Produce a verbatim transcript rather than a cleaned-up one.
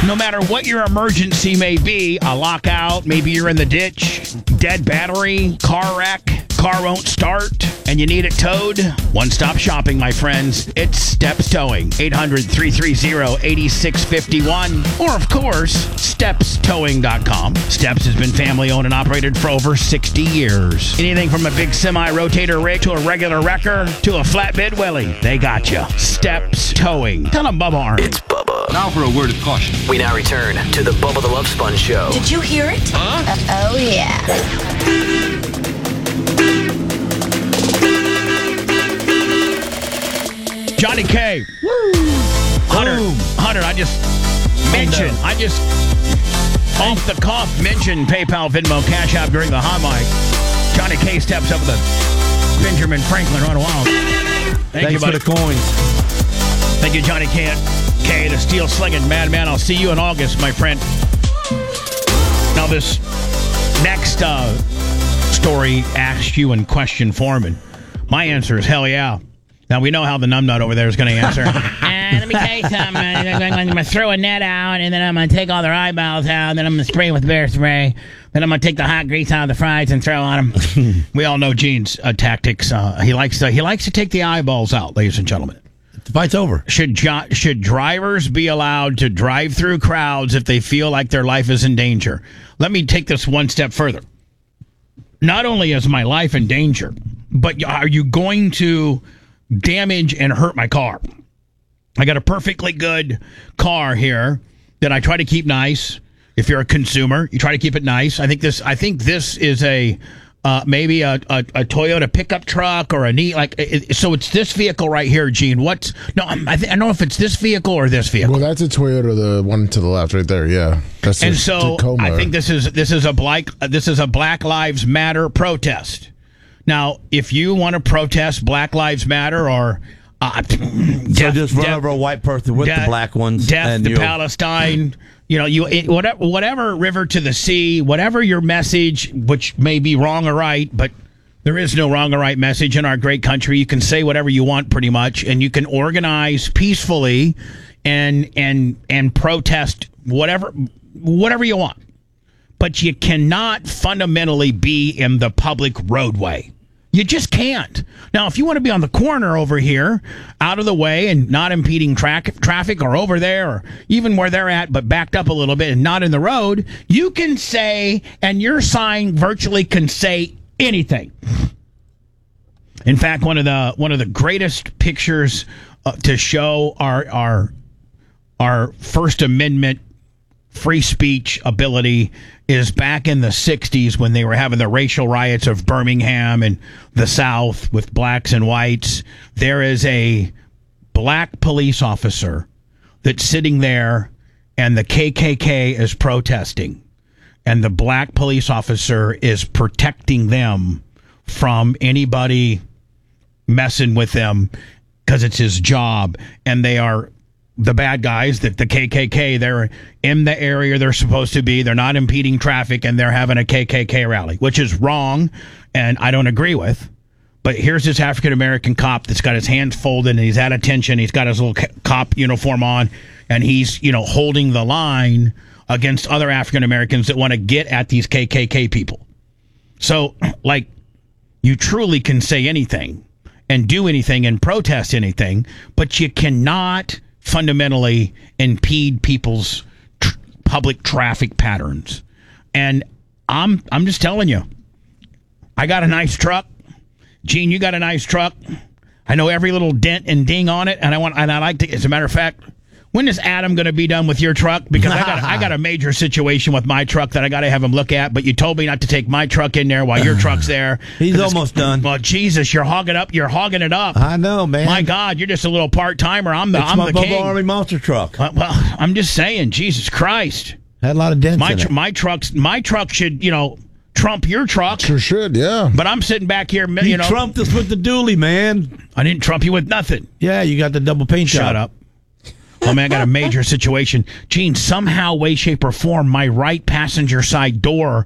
No matter what your emergency may be, a lockout, maybe you're in the ditch, dead battery, car wreck, car won't start, and you need it towed. One-stop shopping, my friends. It's Steps Towing. eight hundred, three three zero, eight six five one. Or, of course, steps towing dot com. Steps has been family-owned and operated for over sixty years. Anything from a big semi-rotator rig to a regular wrecker to a flatbed Willie, they got you. Steps Towing. Tell them Bubba Arnold. It's Bubba. Now for a word of caution. We now return to the Bubba the Love Sponge Show. Did you hear it? Huh? Uh, oh, yeah. Johnny K. Woo! Hunter, Hunter, I just mentioned, I just off the cuff mentioned PayPal, Venmo, Cash App during the hot mic. Johnny K steps up with a Benjamin Franklin run wild. Thank Thanks you, buddy. for the coins. Thank you, Johnny K. K, the steel slinging madman. I'll see you in August, my friend. Now, this next uh, story asks you in question form, and my answer is hell yeah. Now, we know how the numbnut over there is going to answer. uh, let me tell you something. I'm going to throw a net out, and then I'm going to take all their eyeballs out, and then I'm going to spray with bear spray. Then I'm going to take the hot grease out of the fries and throw on them. We all know Gene's uh, tactics. Uh, he likes to, he likes to take the eyeballs out, ladies and gentlemen. The fight's over. Should jo- should drivers be allowed to drive through crowds if they feel like their life is in danger? Let me take this one step further. Not only is my life in danger, but are you going to damage and hurt my car? I got a perfectly good car here that I try to keep nice. If you're a consumer, you try to keep it nice. I think this. I think this is a uh, maybe a, a, a Toyota pickup truck or a neat like. It, so it's this vehicle right here, Gene. What's no? I, th- I don't know if it's this vehicle or this vehicle. Well, that's a Toyota, the one to the left, right there. Yeah, that's and a so Tacoma. I think this is this is a black this is a Black Lives Matter protest. Now, if you want to protest Black Lives Matter or uh, So death, just run death, over a white person with death, the black ones. death and to you'll- Palestine, you know, you it, whatever, whatever river to the sea, whatever your message, which may be wrong or right, but there is no wrong or right message in our great country. You can say whatever you want, pretty much, and you can organize peacefully and and and protest whatever whatever you want. But you cannot fundamentally be in the public roadway. You just can't. Now, if you want to be on the corner over here, out of the way and not impeding tra- traffic or over there or even where they're at, but backed up a little bit and not in the road, you can say, and your sign virtually can say anything. In fact, one of the one of the greatest pictures uh, to show our our our First Amendment free speech ability is back in the sixties when they were having the racial riots of Birmingham and the South with blacks and whites. There is a black police officer that's sitting there and the K K K is protesting. And the black police officer is protecting them from anybody messing with them because it's his job. And they are the bad guys, that the K K K, they're in the area they're supposed to be. They're not impeding traffic, and they're having a K K K rally, which is wrong, and I don't agree with. But here's this African-American cop that's got his hands folded, and he's at attention. He's got his little cop uniform on, and he's, you know, holding the line against other African-Americans that want to get at these K K K people. So, like, you truly can say anything and do anything and protest anything, but you cannot fundamentally impede people's tr- public traffic patterns. And I'm I'm just telling you, I got a nice truck. Gene, you got a nice truck. I know every little dent and ding on it, and I want and I like to. As a matter of fact, when is Adam going to be done with your truck? Because I got I got a major situation with my truck that I got to have him look at. But you told me not to take my truck in there while your truck's there. He's almost done. Well, Jesus, you're hogging up. You're hogging it up. I know, man. My God, you're just a little part timer. I'm the it's I'm my the Bubba king. Army monster truck. Well, well, I'm just saying, Jesus Christ. Had a lot of dents My in tr- it. my trucks my truck should, you know, trump your truck. Sure should, yeah. But I'm sitting back here, you, You know. trumped us with the dually, man. I didn't trump you with nothing. Yeah, you got the double paint job. Shut up. Oh, man, I got a major situation. Gene, somehow, way, shape, or form, my right passenger side door